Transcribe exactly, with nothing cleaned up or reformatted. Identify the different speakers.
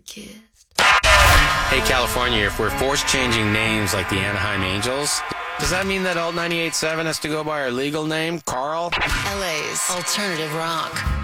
Speaker 1: kissed.
Speaker 2: Hey, California, if we're force changing names like the Anaheim Angels, does that mean that Alt ninety-eight point seven has to go by our legal name, Carl?
Speaker 1: L A's alternative rock.